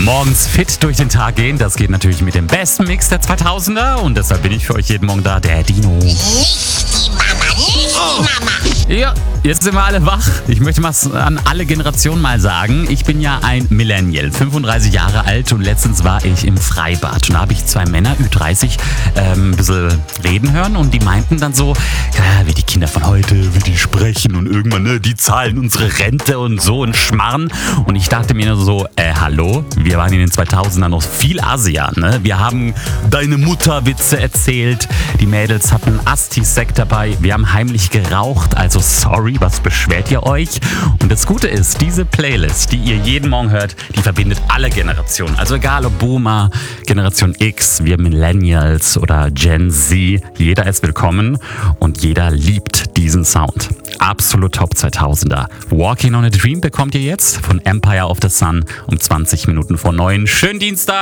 Morgens fit durch den Tag gehen, das geht natürlich mit dem besten Mix der 2000er und deshalb bin ich für euch jeden Morgen da, der Dino. Nicht die Mama, nicht die Mama. Ja, jetzt sind wir alle wach. Ich möchte mal an alle Generationen mal sagen, ich bin ja ein Millennial, 35 Jahre alt und letztens war ich im Freibad. Und da habe ich zwei Männer, Ü30, ein bisschen reden hören und die meinten dann so, ja, wie die Kinder von heute, wie die sprechen und irgendwann, ne, die zahlen unsere Rente und so ein Schmarren. Und ich dachte mir so, hallo, wir waren in den 2000ern noch viel Asian, ne? Wir haben deine Mutter Witze erzählt, die Mädels hatten Asti-Sekt dabei, wir haben heimlich geraucht, also sorry, was beschwert ihr euch? Und das Gute ist, diese Playlist, die ihr jeden Morgen hört, die verbindet alle Generationen. Also egal ob Boomer, Generation X, wir Millennials oder Gen Z, jeder ist willkommen und jeder liebt diesen Sound. Absolut Top 2000er. Walking on a Dream bekommt ihr jetzt von Empire of the Sun um 20 Minuten vor 9. Schönen Dienstag!